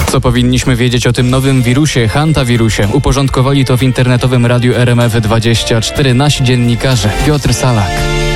Co powinniśmy wiedzieć o tym nowym wirusie, hantawirusie? Uporządkowali to w internetowym radiu RMF24 nasi dziennikarze. Piotr Salak.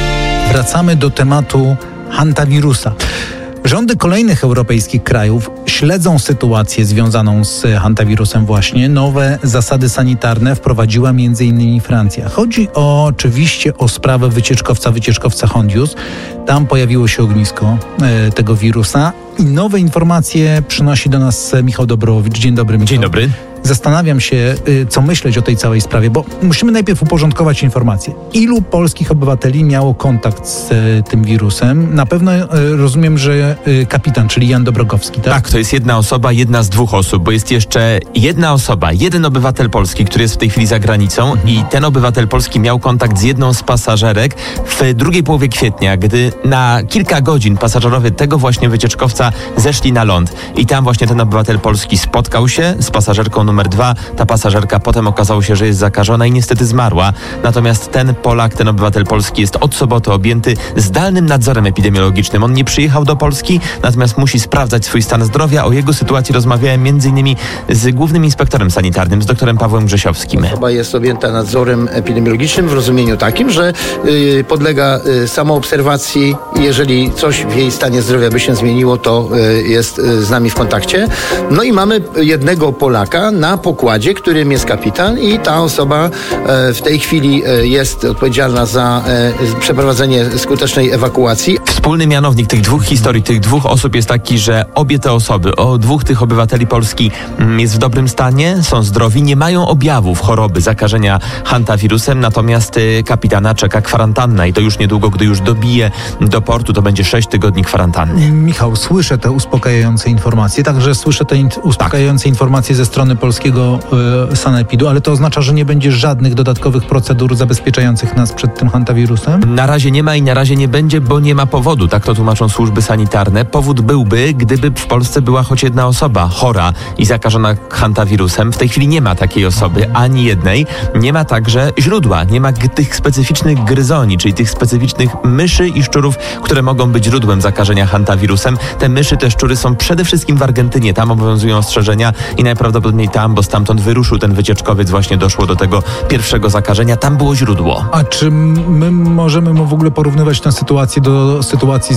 Wracamy do tematu hantawirusa. Rządy kolejnych europejskich krajów śledzą sytuację związaną z hantawirusem właśnie. Nowe zasady sanitarne wprowadziła m.in. Francja. Chodzi oczywiście o sprawę wycieczkowca Hondius. Tam pojawiło się ognisko tego wirusa i nowe informacje przynosi do nas Michał Dobrowicz. Dzień dobry, Michał. Dzień dobry. Zastanawiam się, co myśleć o tej całej sprawie, bo musimy najpierw uporządkować informacje. Ilu polskich obywateli miało kontakt z tym wirusem? Na pewno rozumiem, że kapitan, czyli Jan Dobrogowski, tak? Tak, to jest jedna osoba, jedna z dwóch osób, bo jest jeszcze jedna osoba, jeden obywatel polski, który jest w tej chwili za granicą i ten obywatel polski miał kontakt z jedną z pasażerek w drugiej połowie kwietnia, gdy na kilka godzin pasażerowie tego właśnie wycieczkowca zeszli na ląd i tam właśnie ten obywatel polski spotkał się z pasażerką numer 2. Ta pasażerka potem okazało się, że jest zakażona i niestety zmarła. Natomiast ten Polak, ten obywatel polski jest od soboty objęty zdalnym nadzorem epidemiologicznym. On nie przyjechał do Polski, natomiast musi sprawdzać swój stan zdrowia. O jego sytuacji rozmawiałem m.in. z głównym inspektorem sanitarnym, z doktorem Pawłem Grzesiowskim. Osoba jest objęta nadzorem epidemiologicznym w rozumieniu takim, że podlega samoobserwacji. Jeżeli coś w jej stanie zdrowia by się zmieniło, to jest z nami w kontakcie. No i mamy jednego Polaka na pokładzie, którym jest kapitan i ta osoba w tej chwili jest odpowiedzialna za przeprowadzenie skutecznej ewakuacji. Wspólny mianownik tych dwóch historii, tych dwóch osób jest taki, że obie te osoby, dwóch tych obywateli Polski jest w dobrym stanie, są zdrowi, nie mają objawów choroby, zakażenia hantawirusem, natomiast kapitana czeka kwarantanna i to już niedługo, gdy już dobije do portu, to będzie 6 tygodni kwarantanny. Michał, słyszę te uspokajające informacje, także słyszę te uspokajające informacje ze strony polskiego sanepidu, ale to oznacza, że nie będzie żadnych dodatkowych procedur zabezpieczających nas przed tym hantawirusem? Na razie nie ma i na razie nie będzie, bo nie ma powodu. Tak to tłumaczą służby sanitarne. Powód byłby, gdyby w Polsce była choć jedna osoba chora i zakażona hantawirusem. W tej chwili nie ma takiej osoby, ani jednej. Nie ma także źródła. Nie ma tych specyficznych gryzoni, czyli tych specyficznych myszy i szczurów, które mogą być źródłem zakażenia hantawirusem. Te myszy, te szczury są przede wszystkim w Argentynie. Tam obowiązują ostrzeżenia i najprawdopodobniej tam, bo stamtąd wyruszył ten wycieczkowiec, właśnie doszło do tego pierwszego zakażenia. Tam było źródło. A czy my możemy w ogóle porównywać tę sytuację do sytuacji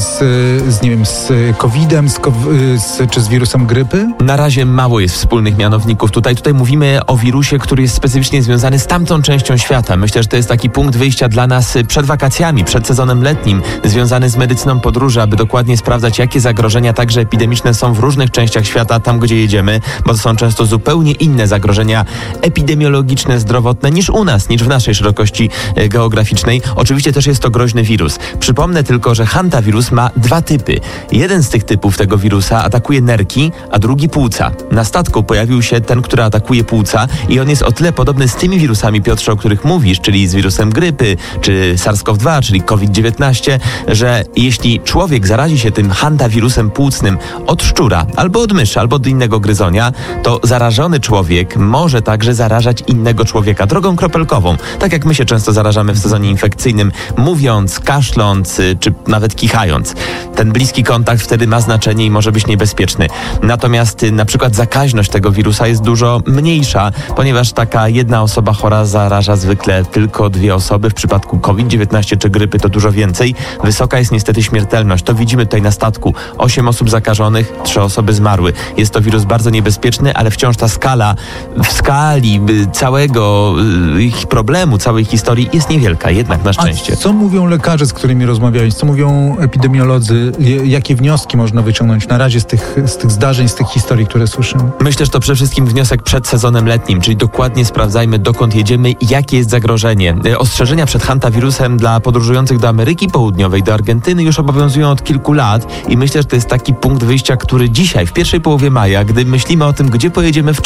z COVID-em, czy z wirusem grypy? Na razie mało jest wspólnych mianowników. Tutaj mówimy o wirusie, który jest specyficznie związany z tamtą częścią świata. Myślę, że to jest taki punkt wyjścia dla nas przed wakacjami, przed sezonem letnim, związany z medycyną podróży, aby dokładnie sprawdzać, jakie zagrożenia także epidemiczne są w różnych częściach świata, tam gdzie jedziemy, bo to są często zupełnie inne zagrożenia epidemiologiczne, zdrowotne niż u nas, niż w naszej szerokości geograficznej. Oczywiście też jest to groźny wirus. Przypomnę tylko, że hantawirus ma dwa typy. Jeden z tych typów tego wirusa atakuje nerki, a drugi płuca. Na statku pojawił się ten, który atakuje płuca i on jest o tyle podobny z tymi wirusami, Piotrze, o których mówisz, czyli z wirusem grypy, czy SARS-CoV-2, czyli COVID-19, że jeśli człowiek zarazi się tym hantawirusem płucnym od szczura, albo od myszy, albo od innego gryzonia, to zarażony człowiek może także zarażać innego człowieka drogą kropelkową. Tak jak my się często zarażamy w sezonie infekcyjnym, mówiąc, kaszląc, czy nawet kichając. Ten bliski kontakt wtedy ma znaczenie i może być niebezpieczny. Natomiast na przykład zakaźność tego wirusa jest dużo mniejsza, ponieważ taka jedna osoba chora zaraża zwykle tylko 2 osoby. W przypadku COVID-19 czy grypy to dużo więcej. Wysoka jest niestety śmiertelność. To widzimy tutaj na statku. 8 osób zakażonych, 3 osoby zmarły. Jest to wirus bardzo niebezpieczny, ale wciąż ta skala w skali całego ich problemu, całej historii jest niewielka, jednak na szczęście. A co mówią lekarze, z którymi rozmawiałeś? Co mówią epidemiolodzy? Jakie wnioski można wyciągnąć na razie z tych zdarzeń, z tych historii, które słyszymy? Myślę, że to przede wszystkim wniosek przed sezonem letnim, czyli dokładnie sprawdzajmy, dokąd jedziemy i jakie jest zagrożenie. Ostrzeżenia przed hantawirusem dla podróżujących do Ameryki Południowej, do Argentyny już obowiązują od kilku lat i myślę, że to jest taki punkt wyjścia, który dzisiaj, w pierwszej połowie maja, gdy myślimy o tym, gdzie pojedziemy w czerwcu,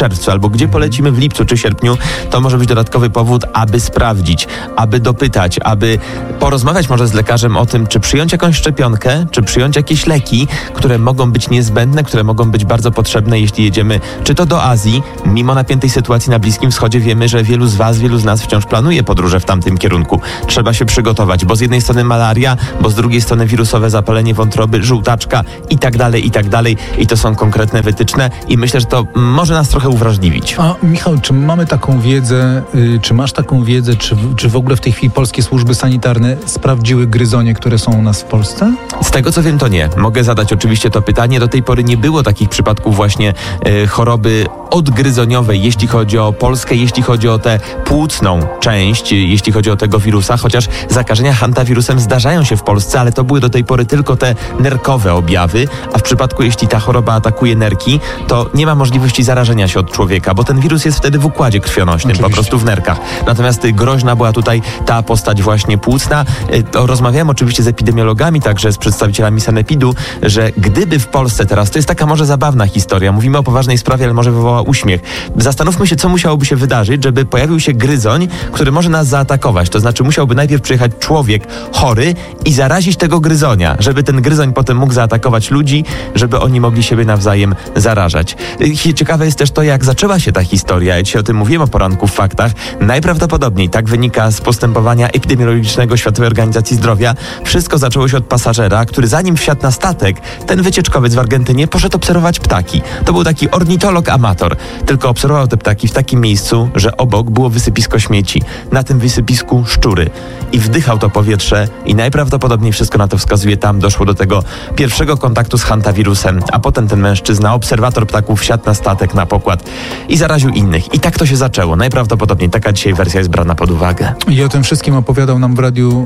czerwcu, albo gdzie polecimy w lipcu czy sierpniu, to może być dodatkowy powód, aby sprawdzić, aby dopytać, aby porozmawiać może z lekarzem o tym, czy przyjąć jakąś szczepionkę, czy przyjąć jakieś leki, które mogą być niezbędne, które mogą być bardzo potrzebne, jeśli jedziemy czy to do Azji. Mimo napiętej sytuacji na Bliskim Wschodzie wiemy, że wielu z nas wciąż planuje podróże w tamtym kierunku. Trzeba się przygotować, bo z jednej strony malaria, bo z drugiej strony wirusowe zapalenie wątroby, żółtaczka i tak dalej, i tak dalej. I to są konkretne wytyczne i myślę, że to może nas trochę uwrażliwić. A Michał, czy mamy taką wiedzę, czy masz taką wiedzę, czy w ogóle w tej chwili polskie służby sanitarne sprawdziły gryzonie, które są u nas w Polsce? Z tego co wiem, to nie. Mogę zadać oczywiście to pytanie. Do tej pory nie było takich przypadków właśnie choroby odgryzoniowej, jeśli chodzi o Polskę, jeśli chodzi o tę płucną część, jeśli chodzi o tego wirusa, chociaż zakażenia hantawirusem zdarzają się w Polsce, ale to były do tej pory tylko te nerkowe objawy, a w przypadku, jeśli ta choroba atakuje nerki, to nie ma możliwości zarażenia się od człowieka, bo ten wirus jest wtedy w układzie krwionośnym, po prostu w nerkach. Natomiast groźna była tutaj ta postać właśnie płucna. Rozmawiałem oczywiście z epidemiologami, także z przedstawicielami sanepidu, że gdyby w Polsce teraz, to jest taka może zabawna historia, mówimy o poważnej sprawie, ale może wywoła uśmiech. Zastanówmy się, co musiałoby się wydarzyć, żeby pojawił się gryzoń, który może nas zaatakować. To znaczy musiałby najpierw przyjechać człowiek chory i zarazić tego gryzonia, żeby ten gryzoń potem mógł zaatakować ludzi, żeby oni mogli siebie nawzajem zarażać. Ciekawe jest też to, jak zaczęła się ta historia. Ja dzisiaj o tym mówiłem o poranku w faktach. Najprawdopodobniej, tak wynika z postępowania epidemiologicznego Światowej Organizacji Zdrowia, wszystko zaczęło się od pasażera, który zanim wsiadł na statek, ten wycieczkowiec w Argentynie poszedł obserwować ptaki. To był taki ornitolog amator, tylko obserwował te ptaki w takim miejscu, że obok było wysypisko śmieci. Na tym wysypisku szczury. I wdychał to powietrze i najprawdopodobniej wszystko na to wskazuje, tam doszło do tego pierwszego kontaktu z hantawirusem, a potem ten mężczyzna, obserwator ptaków, wsiadł na statek, na pokład i zaraził innych. I tak to się zaczęło. Najprawdopodobniej taka dzisiaj wersja jest brana pod uwagę. I o tym wszystkim opowiadał nam w radiu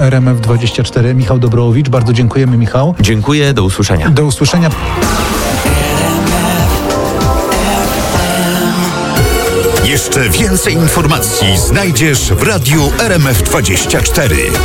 RMF24 Michał Dobrołowicz. Bardzo dziękujemy, Michał. Dziękuję, do usłyszenia. Do usłyszenia. Jeszcze więcej informacji znajdziesz w radiu RMF24.